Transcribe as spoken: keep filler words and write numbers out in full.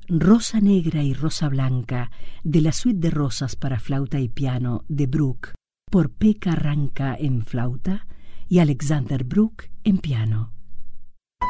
Rosa negra y rosa blanca, de la suite de rosas para flauta y piano de Bruch, por Pekka Ranka en flauta y Alexander Bruch en piano.